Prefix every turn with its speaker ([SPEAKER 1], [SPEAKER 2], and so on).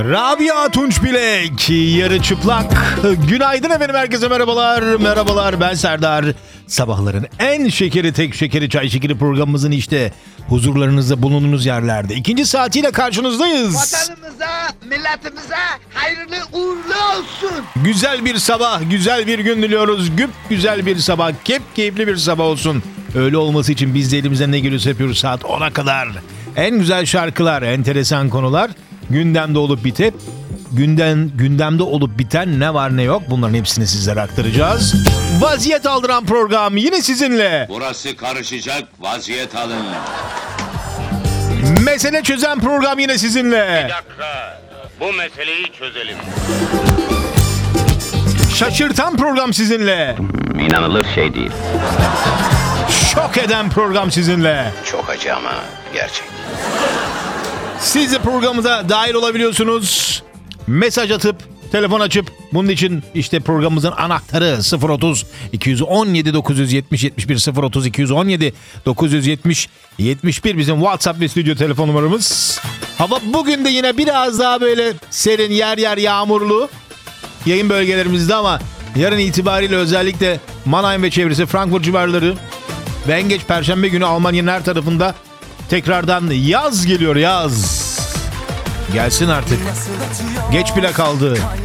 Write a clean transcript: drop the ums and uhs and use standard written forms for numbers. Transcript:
[SPEAKER 1] Rabia Tunç Bilek, yarı çıplak. Günaydın efendim, herkese merhabalar. Merhabalar, ben Serdar. Sabahların en şekeri, tek şekeri, çay şekeri programımızın işte huzurlarınızda bulunduğunuz yerlerde ikinci saatiyle karşınızdayız.
[SPEAKER 2] Vatanımıza, milletimize hayırlı uğurlu olsun.
[SPEAKER 1] Güzel bir sabah, güzel bir gün diliyoruz. Güzel bir sabah, keyifli bir sabah olsun. Öyle olması için biz de elimizden ne geliyorsa yapıyoruz saat 10'a kadar. En güzel şarkılar, enteresan konular, gündemde olup bitip, gündemde olup biten ne var ne yok, bunların hepsini sizlere aktaracağız. Vaziyet aldıran program yine sizinle.
[SPEAKER 3] Burası karışacak, vaziyet alın.
[SPEAKER 1] Mesele çözen program yine sizinle.
[SPEAKER 4] Bir dakika, bu meseleyi çözelim.
[SPEAKER 1] Şaşırtan program sizinle.
[SPEAKER 5] İnanılır şey değil.
[SPEAKER 1] Şok eden program sizinle.
[SPEAKER 5] Çok acı ama gerçek.
[SPEAKER 1] Siz de programımıza dahil olabiliyorsunuz. Mesaj atıp, telefon açıp, bunun için işte programımızın anahtarı 030 217 970 71 030 217 970 71 bizim WhatsApp ve stüdyo telefon numaramız. Hava bugün de yine biraz daha böyle serin, yer yağmurlu yayın bölgelerimizde ama yarın itibariyle özellikle Mannheim ve çevresi, Frankfurt civarları ve en geç Perşembe günü Almanya'nın her tarafında tekrardan yaz geliyor, yaz. Gelsin artık. Geç bile kaldı.